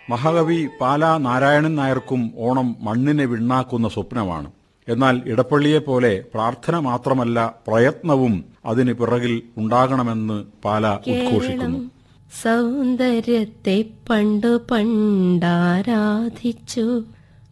മഹാകവി പാല നാരായണൻ നായർക്കും ഓണം മണ്ണിനെ വിണ്ണാക്കുന്ന സ്വപ്നമാണ്. എന്നാൽ ഇടപ്പള്ളിയെപ്പോലെ പ്രാർത്ഥന മാത്രമല്ല പ്രയത്നവും അതിന് പിറകിൽ ഉണ്ടാകണമെന്ന് പാല ഉദ്ഘോഷിക്കുന്നു. സൗന്ദര്യത്തെ പണ്ടു പണ്ടാരാധിച്ചു